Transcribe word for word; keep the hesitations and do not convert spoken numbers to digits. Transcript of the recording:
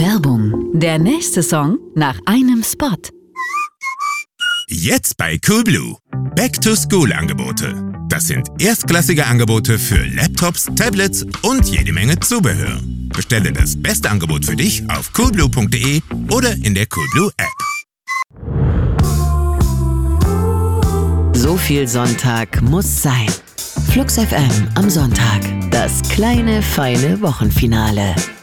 Werbung. Der nächste Song nach einem Spot. Jetzt bei Coolblue. Back-to-School-Angebote. Das sind erstklassige Angebote für Laptops, Tablets und jede Menge Zubehör. Bestelle das beste Angebot für dich auf coolblue punkt de oder in der Coolblue App. So viel Sonntag muss sein. Flux F M am Sonntag. Das kleine, feine Wochenfinale.